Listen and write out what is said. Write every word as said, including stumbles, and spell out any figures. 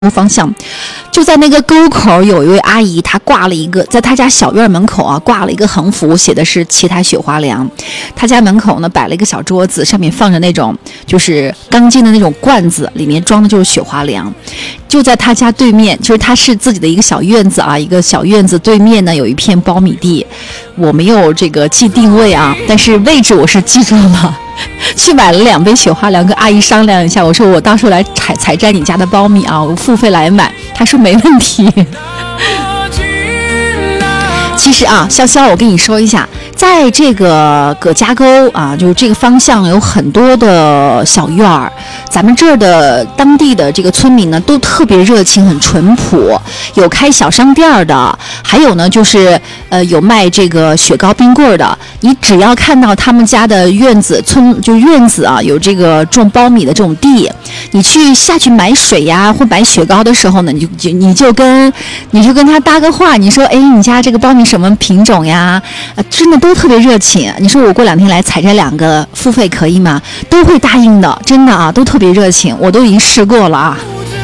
方向，就在那个沟口，有一位阿姨，她挂了一个，在她家小院门口啊，挂了一个横幅，写的是七台雪花凉。她家门口呢摆了一个小桌子，上面放着那种就是钢筋的那种罐子，里面装的就是雪花凉。就在她家对面，就是她是自己的一个小院子啊，一个小院子对面呢有一片苞米地，我没有这个记定位啊，但是位置我是记住了。去买了两杯雪花凉，跟阿姨商量一下，我说我到时候来采采摘你家的苞米啊，我付费来买。她说没问题。其实啊，潇潇，我跟你说一下，在这个葛家沟啊，就是这个方向有很多的小院儿，咱们这儿的当地的这个村民呢，都特别热情，很淳朴，有开小商店的，还有呢就是呃有卖这个雪糕冰棍的。你只要看到他们家的院子村就院子啊，有这个种苞米的这种地，你去下去买水呀或买雪糕的时候呢，你就你就跟你就跟他搭个话，你说哎，你家这个苞米什么品种呀？呃，真的都特别热情。你说我过两天来采摘两个，付费可以吗？都会答应的，真的啊，都特别热情，我都已经试过了啊。